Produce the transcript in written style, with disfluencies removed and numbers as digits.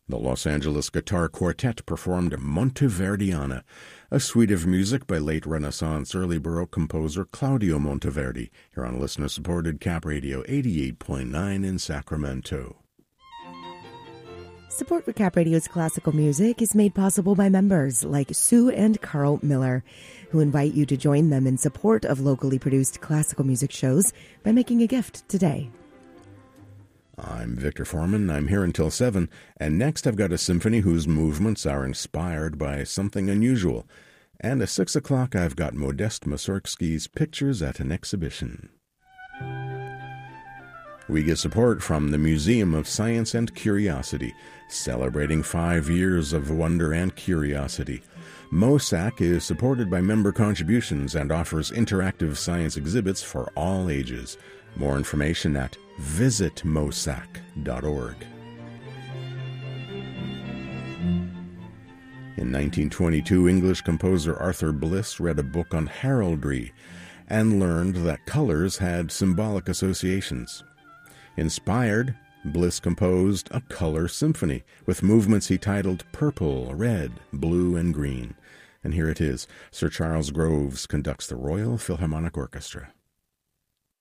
The Los Angeles Guitar Quartet performed Monteverdiana, a suite of music by late Renaissance early Baroque composer Claudio Monteverdi, here on listener-supported Cap Radio 88.9 in Sacramento. Support for Cap Radio's classical music is made possible by members like Sue and Carl Miller, who invite you to join them in support of locally produced classical music shows by making a gift today. I'm Victor Foreman. I'm here until 7, and next I've got a symphony whose movements are inspired by something unusual. And at 6 o'clock I've got Modest Mussorgsky's Pictures at an Exhibition. We get support from the Museum of Science and Curiosity, celebrating 5 years of wonder and curiosity. MOSAC is supported by member contributions and offers interactive science exhibits for all ages. More information at visitmosac.org. In 1922, English composer Arthur Bliss read a book on heraldry and learned that colors had symbolic associations. Inspired, Bliss composed a color symphony with movements he titled Purple, Red, Blue, and Green. And here it is. Sir Charles Groves conducts the Royal Philharmonic Orchestra.